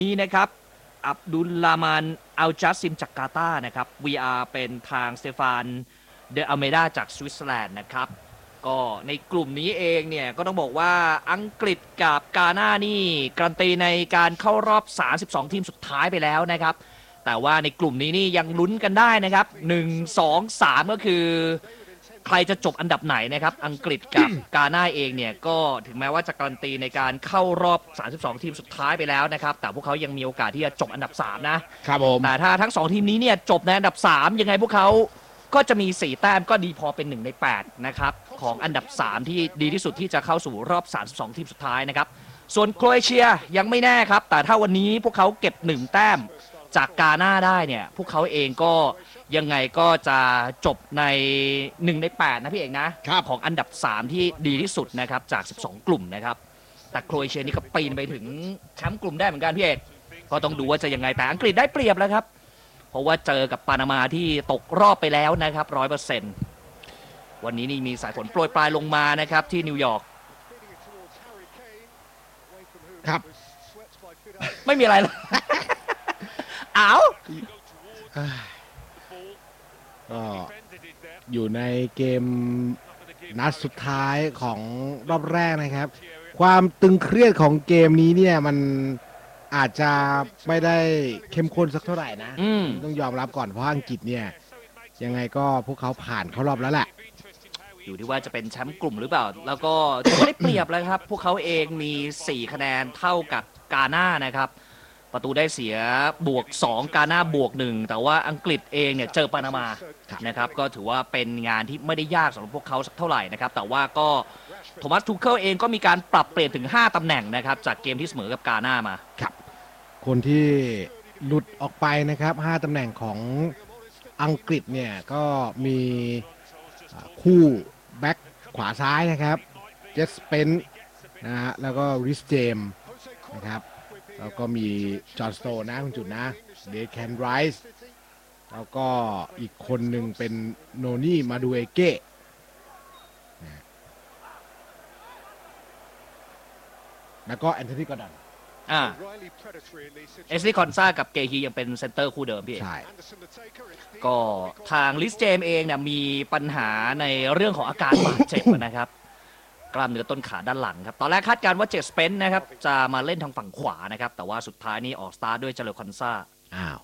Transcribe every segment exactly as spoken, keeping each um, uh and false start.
นี้นะครับอับดุลลามานอัลจัสซิมจากกาตาร์นะครับ วี อาร์ เป็นทางสเตฟานเดออัลเมดาจากสวิตเซอร์แลนด์นะครับก็ในกลุ่มนี้เองเนี่ยก็ต้องบอกว่าอังกฤษกับกาหน้านี่การันตีในการเข้ารอบสามสิบสองทีมสุดท้ายไปแล้วนะครับแต่ว่าในกลุ่มนี้นี่ยังลุ้นกันได้นะครับหนึ่ง สอง สามก็คือใครจะจบอันดับไหนนะครับอังกฤษกับกาหน้าเองเนี่ยก็ถึงแม้ว่าจะการันตีในการเข้ารอบสามสิบสองทีมสุดท้ายไปแล้วนะครับแต่พวกเขายังมีโอกาสที่จะจบอันดับสามนะครับผมแต่ถ้าทั้งสองทีมนี้เนี่ยจบในอันดับสามยังไงพวกเขาก็จะมีสี่แต้มก็ดีพอเป็นหนึ่งในแปดนะครับของอันดับสามที่ดีที่สุดที่จะเข้าสู่รอบสามสิบสองทีมสุดท้ายนะครับส่วนโครเอเชียยังไม่แน่ครับแต่ถ้าวันนี้พวกเขาเก็บหนึ่งแต้มจากกาหน้าได้เนี่ยพวกเขาเองก็ยังไงก็จะจบในหนึ่งในแปดนะพี่เอกนะของอันดับสามที่ดีที่สุดนะครับจากสิบสองกลุ่มนะครับแต่โครเอเชียนี่ก็ปีนไปถึงแชมป์กลุ่มได้เหมือนกันพี่เอกก็ต้องดูว่าจะยังไงแต่อังกฤษได้เปรียบแล้วครับเพราะว่าเจอกับปานามาที่ตกรอบไปแล้วนะครับร้อยเปอร์เซ็นต์วันนี้นี่มีสายฝนโปรยปลายลงมานะครับที่นิวยอร์กครับไม่มีอะไรเลย อ้าวก็อยู่ในเกมนัดสุดท้ายของรอบแรกนะครับความตึงเครียดของเกมนี้เนี่ยมันอาจจะไม่ได้เข้มข้นสักเท่าไหร่นะต้องยอมรับก่อนเพราะอังกฤษเนี่ยยังไงก็พวกเขาผ่านเข้ารอบแล้วแหละอยู่ที่ว่าจะเป็นแชมป์กลุ่มหรือเปล่าแล้วก็ถือว่าได้เปรียบแล้วครับพวกเขาเองมีสี่คะแนนเท่ากับกาหน้านะครับประตูได้เสียบวกสองกาหน้าบวกหนึ่งแต่ว่าอังกฤษเองเนี่ยเจอปานามานะครับก็ถือว่าเป็นงานที่ไม่ได้ยากสำหรับพวกเขาสักเท่าไหร่นะครับแต่ว่าก็โทมัสทูเคิลเองก็มีการปรับเปลี่ยนถึงห้าตำแหน่งนะครับจากเกมที่เสมอกับกาหน้ามาครับคนที่หลุดออกไปนะครับห้าตำแหน่งของอังกฤษเนี่ยก็มีคู่แบ็คขวาซ้ายนะครับเจสเปนนะฮะแล้วก็ริสเจมนะครับแล้วก็มีจอห์นสโตนนะคุณจุดนะเดคแคนไรส์แล้วก็อีกคนหนึ่งเป็นโนนี่มาดูเอเก้แล้วก็แอนโทนีกอร์ดอนอ่าเอสลีคอนซากับเกฮียังเป็นเซนเตอร์คู่เดิมพี่ใช่ก็ทางลิสเจมเองเนี่ยมีปัญหาในเรื่องของอาการบาดเจ็บนะครับกล้ามเนื้อต้นขาด้านหลังครับตอนแรกคาดการณ์ว่าเจสเปนนะครับจะมาเล่นทางฝั่งขวานะครับแต่ว่าสุดท้ายนี่ออกสตาร์ทด้วยเจเลคอนซาอ้าว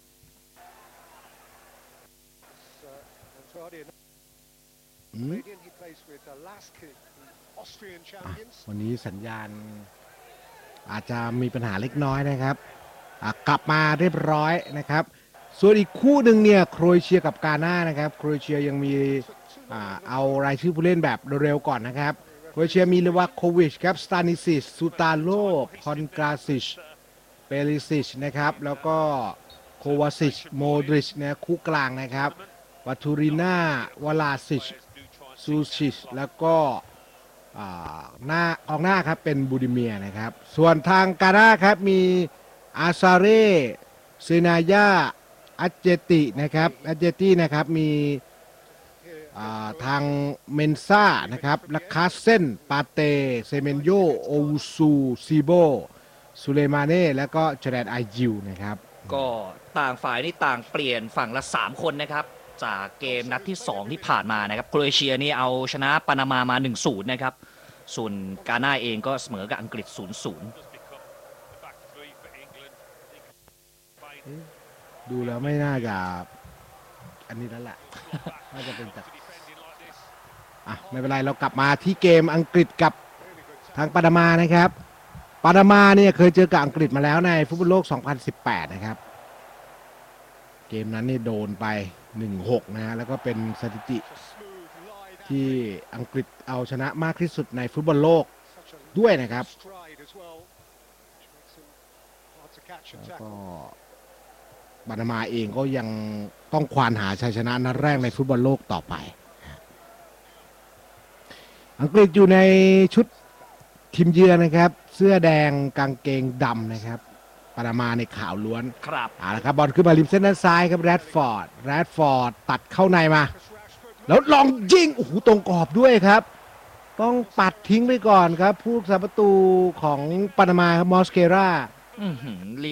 วันนี้สัญญาณอาจจะมีปัญหาเล็กน้อยนะครับกลับมาเรียบร้อยนะครับส่วนอีกคู่หนึ่งเนี่ยโครเอเชียกับกาหน้านะครับโครเอเชียยังมีเอารายชื่อผู้เล่นแบบเร็วๆก่อนนะครับโครเอเชียมีเลวาโควิชครับสตานิซิสซูตาโลพอนกราซิชเปริซิชนะครับแล้วก็โควาซิชโมดริชเนี่ยคู่กลางนะครับวัตูริน่าวลาซิชซูชิชแล้วก็หน้ากองหน้าครับเป็นบูดิเมียนะครับส่วนทางกาหน้าครับมีอาซาเร่เซนายาอัจเจตินะครับอัจเจตินะครับมีทางเมนซ่านะครับลัคาเซนปาเตเซเมนโยโอซูซิโบซูเลมาเน่แล้วก็เจเรนไอจิวนะครับก็ต่างฝ่ายนี่ต่างเปลี่ยนฝั่งละสามคนนะครับจากเกมนัดที่สองที่ผ่านมานะครับโครเอเชียนี่เอาชนะปานามามา หนึ่งศูนย์ นะครับส่วนกาหน้าเองก็เสมอกับอังกฤษ ศูนย์ศูนย์ดูแล้วไม่น่าจะอันนี้แล้วแหละ น่าจะเป็นจากอ่ะไม่เป็นไรเรากลับมาที่เกมอังกฤษกับทางปานามานะครับปานามาเนี่ยเคยเจอกับอังกฤษมาแล้วในฟุตบอลโลกสองพันสิบแปดนะครับเกมนั้นนี่โดนไป หนึ่งหก นะฮะแล้วก็เป็นสถิติที่อังกฤษเอาชนะมากที่สุดในฟุตบอลโลกด้วยนะครับแล้วก็ปานามาเองก็ยังต้องควานหาชัยชนะนัดแรกในฟุตบอลโลกต่อไปอังกฤษอยู่ในชุดทีมเยือนนะครับเสื้อแดงกางเกงดำนะครับปานามาในขาวล้วนครับเอาละครับบอลขึ้นมาริมเส้นด้านซ้ายครับแรดฟอร์ดแรดฟอร์ดตัดเข้าในมาแล้วลองยิงโอ้โหตรงกรอบด้วยครับต้องปัดทิ้งไปก่อนครับผู้รักษาประตูของปานามาครับมอสเกราอื้อหือ